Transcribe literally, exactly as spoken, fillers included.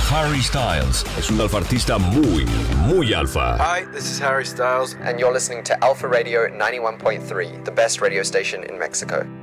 Harry Styles. Es un alfa artista muy, muy alfa. Hi, this is Harry Styles. And you're listening to Alpha Radio ninety-one point three, the best radio station in Mexico.